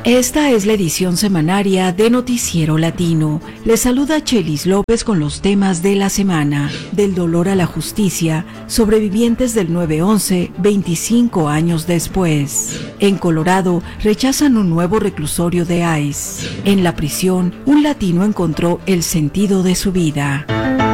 Esta es la edición semanaria de Noticiero Latino. Les saluda Chelis López con los temas de la semana. Del dolor a la justicia, sobrevivientes del 9/11, 25 años después. En Colorado, rechazan un nuevo reclusorio de ICE. En la prisión, un latino encontró el sentido de su vida.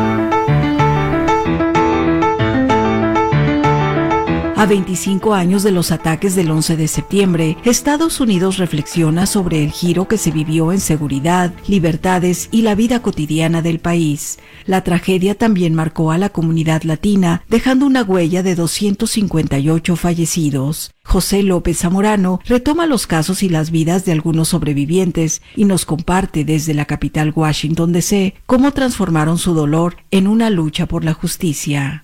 A 25 años de los ataques del 11 de septiembre, Estados Unidos reflexiona sobre el giro que se vivió en seguridad, libertades y la vida cotidiana del país. La tragedia también marcó a la comunidad latina, dejando una huella de 258 fallecidos. José López Zamorano retoma los casos y las vidas de algunos sobrevivientes y nos comparte desde la capital Washington, D.C., cómo transformaron su dolor en una lucha por la justicia.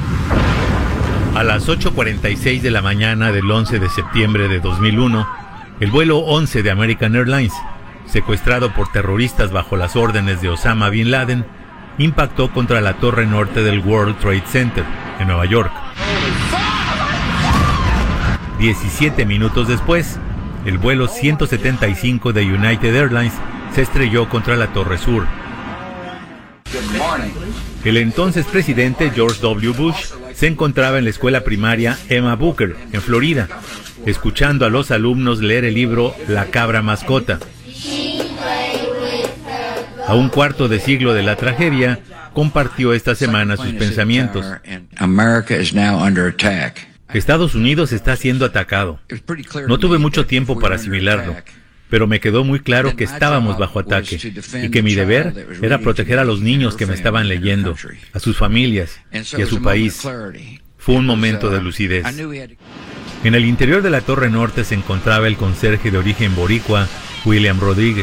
A las 8:46 de la mañana del 11 de septiembre de 2001, el vuelo 11 de American Airlines, secuestrado por terroristas bajo las órdenes de Osama Bin Laden, impactó contra la torre norte del World Trade Center, en Nueva York. 17 minutos después, el vuelo 175 de United Airlines se estrelló contra la torre sur. El entonces presidente George W. Bush se encontraba en la escuela primaria Emma Booker, en Florida, escuchando a los alumnos leer el libro La cabra mascota. A un cuarto de siglo de la tragedia, compartió esta semana sus pensamientos. Estados Unidos está siendo atacado. No tuve mucho tiempo para asimilarlo, pero me quedó muy claro que estábamos bajo ataque y que mi deber era proteger a los niños que me estaban leyendo, a sus familias y a su país. Fue un momento de lucidez. En el interior de la Torre Norte se encontraba el conserje de origen boricua, William Rodríguez.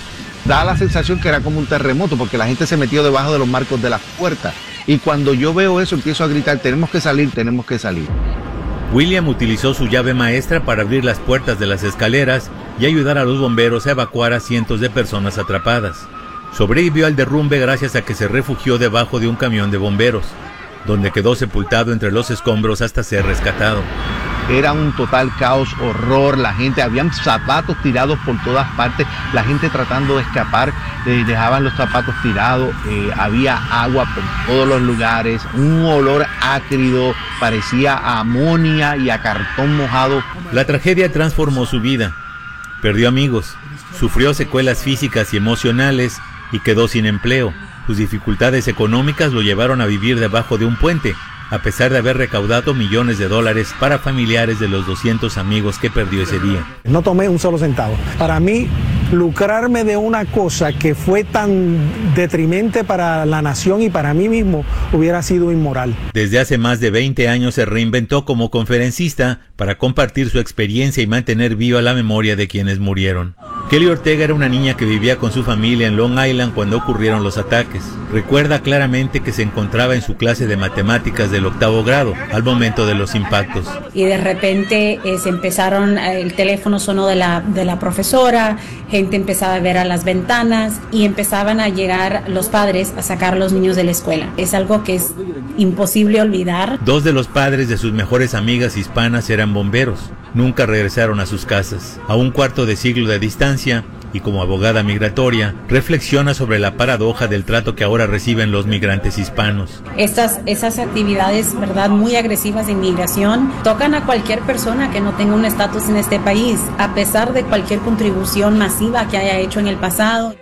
Da la sensación que era como un terremoto porque la gente se metió debajo de los marcos de las puertas. Y cuando yo veo eso empiezo a gritar, tenemos que salir, tenemos que salir. William utilizó su llave maestra para abrir las puertas de las escaleras y ayudar a los bomberos a evacuar a cientos de personas atrapadas. Sobrevivió al derrumbe gracias a que se refugió debajo de un camión de bomberos, donde quedó sepultado entre los escombros hasta ser rescatado. Era un total caos, horror, la gente, habían zapatos tirados por todas partes, la gente tratando de escapar, dejaban los zapatos tirados, había agua por todos los lugares, un olor ácido, parecía a amonia y a cartón mojado. La tragedia transformó su vida, perdió amigos, sufrió secuelas físicas y emocionales y quedó sin empleo. Sus dificultades económicas lo llevaron a vivir debajo de un puente, a pesar de haber recaudado millones de dólares para familiares de los 200 amigos que perdió ese día. No tomé un solo centavo. Para mí, lucrarme de una cosa que fue tan detrimente para la nación y para mí mismo hubiera sido inmoral. Desde hace más de 20 años se reinventó como conferencista para compartir su experiencia y mantener viva la memoria de quienes murieron. Kelly Ortega era una niña que vivía con su familia en Long Island cuando ocurrieron los ataques. Recuerda claramente que se encontraba en su clase de matemáticas del 8º grado al momento de los impactos. Y de repente se empezaron, el teléfono sonó de la profesora, gente empezaba a ver a las ventanas y empezaban a llegar los padres a sacar a los niños de la escuela. Es algo que es imposible olvidar. 2 de los padres de sus mejores amigas hispanas eran bomberos. Nunca regresaron a sus casas. A un cuarto de siglo de distancia, y como abogada migratoria, reflexiona sobre la paradoja del trato que ahora reciben los migrantes hispanos. Esas actividades, ¿verdad?, muy agresivas de inmigración, tocan a cualquier persona que no tenga un estatus en este país, a pesar de cualquier contribución masiva que haya hecho en el pasado.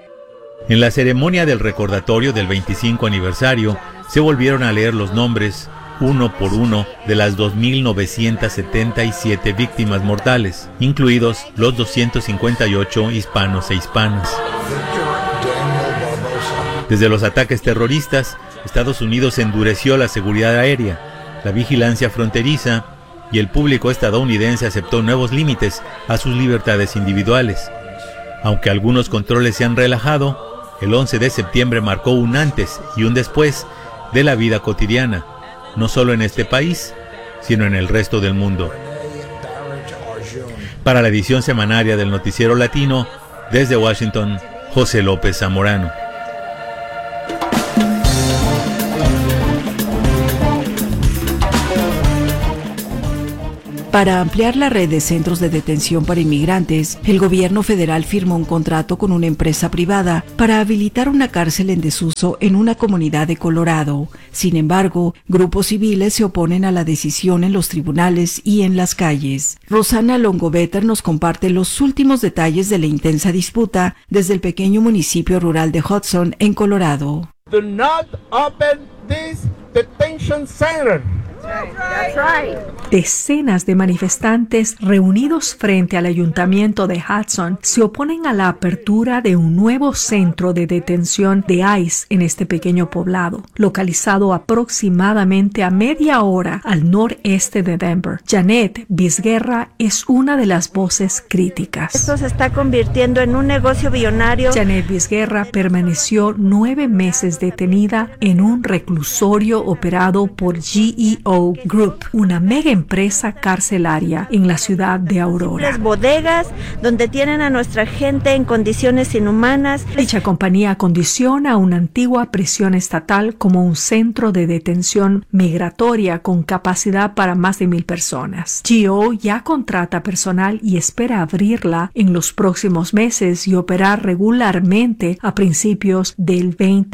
En la ceremonia del recordatorio del 25 aniversario, se volvieron a leer los nombres, uno por uno, de las 2.977 víctimas mortales, incluidos los 258 hispanos e hispanas. Desde los ataques terroristas, Estados Unidos endureció la seguridad aérea, la vigilancia fronteriza, y el público estadounidense aceptó nuevos límites a sus libertades individuales. Aunque algunos controles se han relajado, el 11 de septiembre marcó un antes y un después de la vida cotidiana, no solo en este país, sino en el resto del mundo. Para la edición semanaria del Noticiero Latino, desde Washington, José López Zamorano. Para ampliar la red de centros de detención para inmigrantes, el gobierno federal firmó un contrato con una empresa privada para habilitar una cárcel en desuso en una comunidad de Colorado. Sin embargo, grupos civiles se oponen a la decisión en los tribunales y en las calles. Rosana Longovetter nos comparte los últimos detalles de la intensa disputa desde el pequeño municipio rural de Hudson, en Colorado. Do not open this detention center. That's right. Decenas de manifestantes reunidos frente al ayuntamiento de Hudson se oponen a la apertura de un nuevo centro de detención de ICE en este pequeño poblado, localizado aproximadamente a media hora al noreste de Denver. Janet Vizguerra es una de las voces críticas. Esto se está convirtiendo en un negocio billonario. Janet Vizguerra permaneció 9 meses detenida en un reclusorio operado por GEO Group, una mega empresa carcelaria en la ciudad de Aurora. Las bodegas donde tienen a nuestra gente en condiciones inhumanas. Dicha compañía acondiciona una antigua prisión estatal como un centro de detención migratoria con capacidad para más de 1,000 personas. GEO ya contrata personal y espera abrirla en los próximos meses y operar regularmente a principios del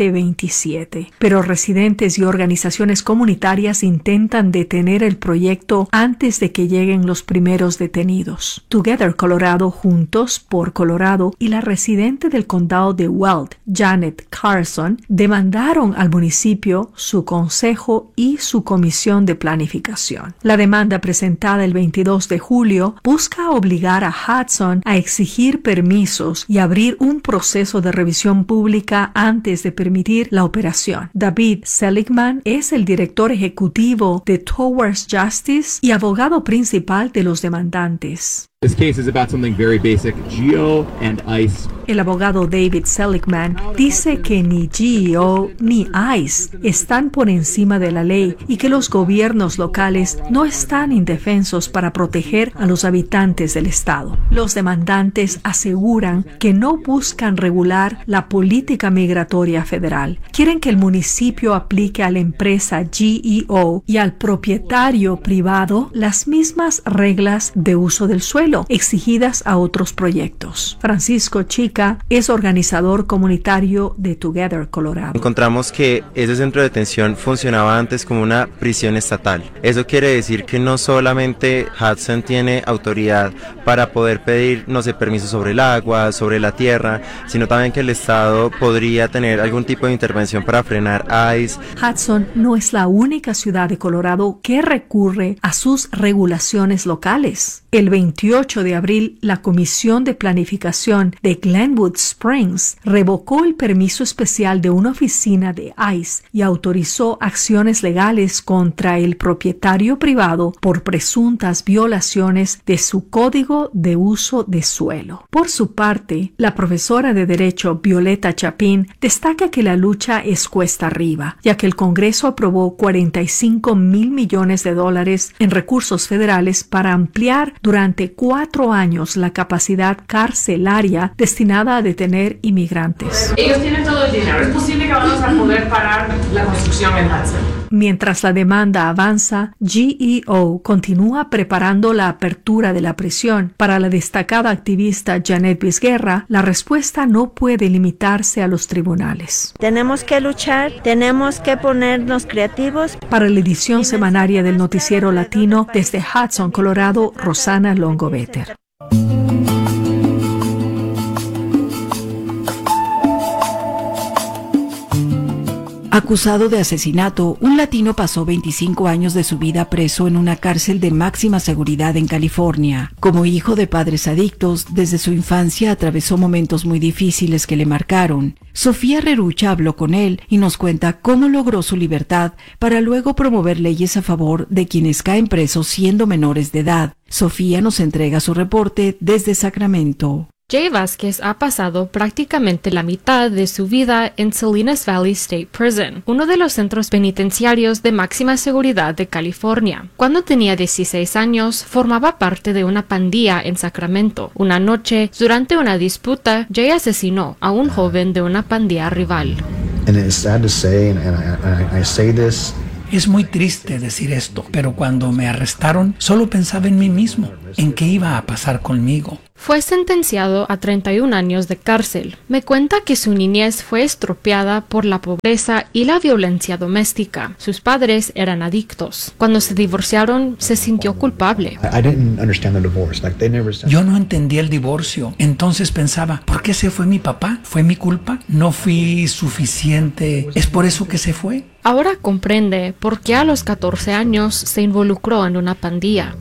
2027. Pero residentes y organizaciones comunitarias intentan detener el proyecto antes de que lleguen los primeros detenidos. Together Colorado, Juntos por Colorado, y la residente del condado de Weld, Janet Carson, demandaron al municipio, su consejo y su comisión de planificación. La demanda presentada el 22 de julio busca obligar a Hudson a exigir permisos y abrir un proceso de revisión pública antes de permitir la operación. David Seligman es el director ejecutivo de Towards Justice y abogado principal de los demandantes. This case is about something very basic. GEO and ICE. El abogado David Seligman dice que ni GEO ni ICE están por encima de la ley y que los gobiernos locales no están indefensos para proteger a los habitantes del estado. Los demandantes aseguran que no buscan regular la política migratoria federal. Quieren que el municipio aplique a la empresa GEO y al propietario privado las mismas reglas de uso del suelo exigidas a otros proyectos. Francisco Chica es organizador comunitario de Together Colorado. Encontramos que ese centro de detención funcionaba antes como una prisión estatal. Eso quiere decir que no solamente Hudson tiene autoridad para poder pedir, permisos sobre el agua, sobre la tierra, sino también que el estado podría tener algún tipo de intervención para frenar ICE. Hudson no es la única ciudad de Colorado que recurre a sus regulaciones locales. El 28 de abril, la Comisión de Planificación de Glenwood Springs revocó el permiso especial de una oficina de ICE y autorizó acciones legales contra el propietario privado por presuntas violaciones de su Código de Uso de Suelo. Por su parte, la profesora de Derecho Violeta Chapin destaca que la lucha es cuesta arriba, ya que el Congreso aprobó $45 mil millones en recursos federales para ampliar durante 4 años la capacidad carcelaria destinada a detener inmigrantes. Ellos tienen todo el dinero. Es posible que vamos a poder parar la construcción en Hudson. Mientras la demanda avanza, GEO continúa preparando la apertura de la prisión. Para la destacada activista Janet Vizguerra, la respuesta no puede limitarse a los tribunales. Tenemos que luchar, tenemos que ponernos creativos. Para la edición semanaria del Noticiero Latino, desde Hudson, Colorado, Rosana Longovetter. Acusado de asesinato, un latino pasó 25 años de su vida preso en una cárcel de máxima seguridad en California. Como hijo de padres adictos, desde su infancia atravesó momentos muy difíciles que le marcaron. Sofía Rerucha habló con él y nos cuenta cómo logró su libertad para luego promover leyes a favor de quienes caen presos siendo menores de edad. Sofía nos entrega su reporte desde Sacramento. Jay Vázquez ha pasado prácticamente la mitad de su vida en Salinas Valley State Prison, uno de los centros penitenciarios de máxima seguridad de California. Cuando tenía 16 años, formaba parte de una pandilla en Sacramento. Una noche, durante una disputa, Jay asesinó a un joven de una pandilla rival. Es muy triste decir esto, pero cuando me arrestaron solo pensaba en mí mismo, en qué iba a pasar conmigo. Fue sentenciado a 31 años de cárcel. Me cuenta que su niñez fue estropeada por la pobreza y la violencia doméstica. Sus padres eran adictos. Cuando se divorciaron, se sintió culpable. Yo no entendí el divorcio. Entonces pensaba, ¿por qué se fue mi papá? ¿Fue mi culpa? ¿No fui suficiente? ¿Es por eso que se fue? Ahora comprende por qué a los 14 años se involucró en una pandilla.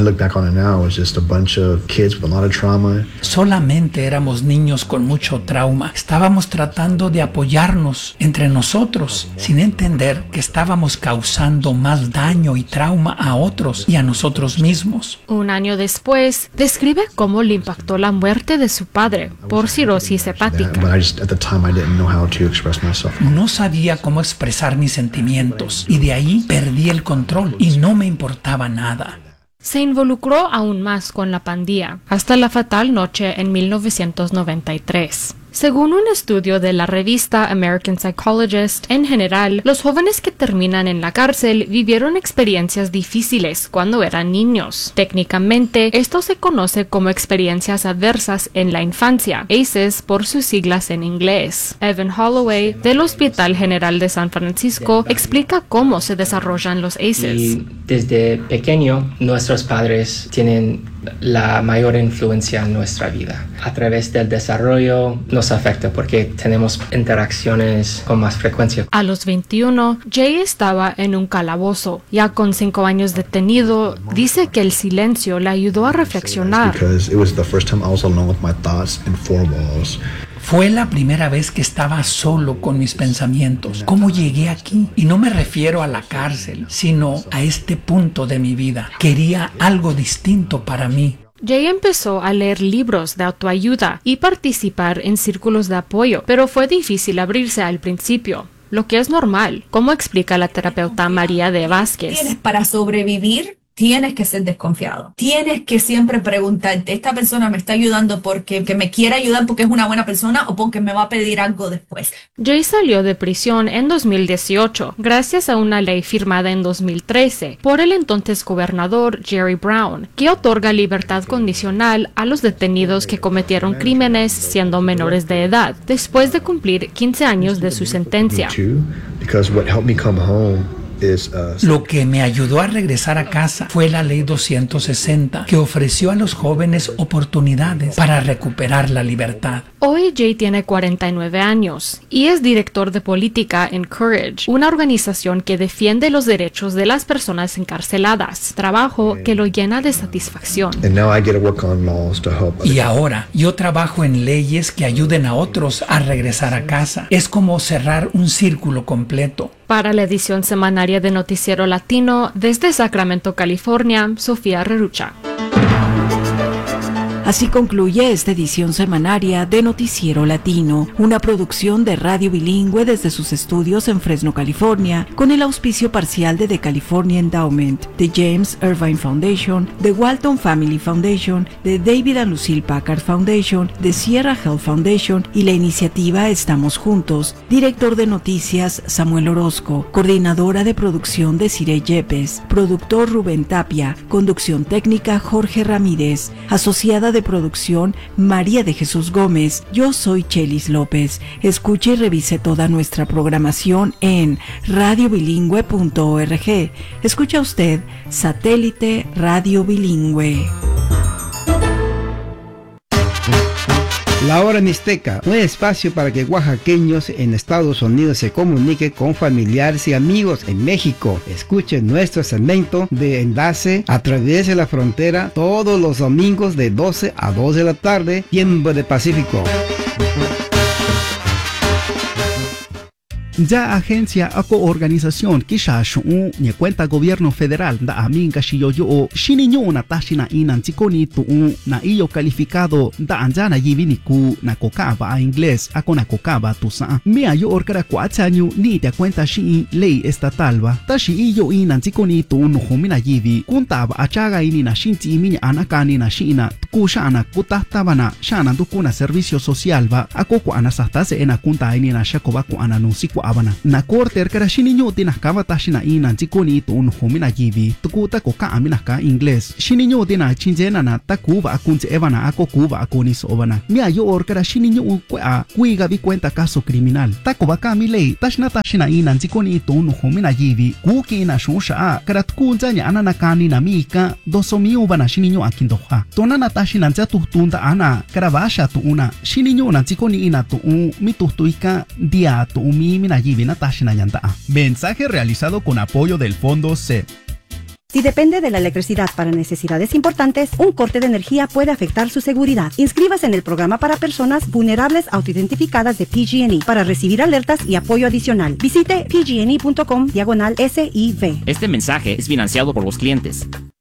Solamente éramos niños con mucho trauma. Estábamos tratando de apoyarnos entre nosotros, sin entender que estábamos causando más daño y trauma a otros y a nosotros mismos. Un año después, describe cómo le impactó la muerte de su padre por cirrosis hepática. No sabía cómo expresar mis sentimientos y de ahí perdí el control y no me importaba nada. Se involucró aún más con la pandilla, hasta la fatal noche en 1993. Según un estudio de la revista American Psychologist, en general, los jóvenes que terminan en la cárcel vivieron experiencias difíciles cuando eran niños. Técnicamente, esto se conoce como experiencias adversas en la infancia, ACEs por sus siglas en inglés. Evan Holloway, del Hospital General de San Francisco, explica cómo se desarrollan los ACEs. Y desde pequeño, nuestros padres tienen la mayor influencia en nuestra vida. A través del desarrollo nos afecta porque tenemos interacciones con más frecuencia. A los 21, Jay estaba en un calabozo. Ya con 5 años detenido, dice que el silencio le ayudó a reflexionar. Fue la primera vez que estaba solo con mis pensamientos. ¿Cómo llegué aquí? Y no me refiero a la cárcel, sino a este punto de mi vida. Quería algo distinto para mí. Jay empezó a leer libros de autoayuda y participar en círculos de apoyo, pero fue difícil abrirse al principio, lo que es normal, como explica la terapeuta María de Vázquez. Para sobrevivir, tienes que ser desconfiado. Tienes que siempre preguntarte, ¿esta persona me está ayudando porque me quiere ayudar porque es una buena persona o porque me va a pedir algo después? Jay salió de prisión en 2018 gracias a una ley firmada en 2013 por el entonces gobernador Jerry Brown, que otorga libertad condicional a los detenidos que cometieron crímenes siendo menores de edad, después de cumplir 15 años de su sentencia. Lo que me ayudó a regresar a casa fue la Ley 260, que ofreció a los jóvenes oportunidades para recuperar la libertad. Hoy Jay tiene 49 años y es director de política en Courage, una organización que defiende los derechos de las personas encarceladas, trabajo que lo llena de satisfacción. Y ahora yo trabajo en leyes que ayuden a otros a regresar a casa. Es como cerrar un círculo completo. Para la edición semanaria de Noticiero Latino, desde Sacramento, California, Sofía Rerucha. Así concluye esta edición semanaria de Noticiero Latino, una producción de Radio Bilingüe desde sus estudios en Fresno, California, con el auspicio parcial de The California Endowment, de James Irvine Foundation, de Walton Family Foundation, de David and Lucille Packard Foundation, de Sierra Health Foundation y la iniciativa Estamos Juntos. Director de noticias Samuel Orozco, coordinadora de producción Desiree Yepes, productor Rubén Tapia, conducción técnica Jorge Ramírez, asociada de producción María de Jesús Gómez. Yo soy Chelis López. Escuche y revise toda nuestra programación en radiobilingüe.org. Escucha usted Satélite Radio Bilingüe. La Hora Mixteca, un espacio para que oaxaqueños en Estados Unidos se comuniquen con familiares y amigos en México. Escuchen nuestro segmento de enlace a través de la frontera todos los domingos de 12 a 2 de la tarde, tiempo de Pacífico. Ya agencia ako organización kisha shu ni cuenta gobierno federal da aminga shiyoyo o shininyo na tashina inan chikoni tu na iyo calificado da anjana yibini ku na kokaba a inglés ako na kokaba tu sa me ayo orkara 4 años ni te cuenta shi ley estatal ba tashi iyo inan chikoni tu no humina yibi kuntaba achaga ini na shinti minya anakani na shina kushana kutahtabana shana dukuna servicio social ba ako ko anasastase ena kunta ini na shakoba ko ananusi ko abana na corter kara shininyo tina kava tashina ina chikoni tun humina gibi tukuta ko ka amina ka inglés shininyo tina chinjena na takuva akunche evana ako kuva akoni sobana mi ayo or kara shininyo ukwa kuiga vi cuenta caso criminal takuva ka mi lei tashna tashina ina chikoni tun humina gibi kuki na shusha kara tukunja nya ana nakani na mika dosomi ubana shininyo akindoha tona na tashina ncha tutunda ana kara vasha tu una shininyo na chikoni ina tu mi tutuika dia tu mi mina gibi na tashina nyanda. Mensaje realizado con apoyo del Fondo CEP. Si depende de la electricidad para necesidades importantes, un corte de energía puede afectar su seguridad. Inscríbase en el programa para personas vulnerables autoidentificadas de PG&E para recibir alertas y apoyo adicional. Visite pgne.com/SIV. Este mensaje es financiado por los clientes.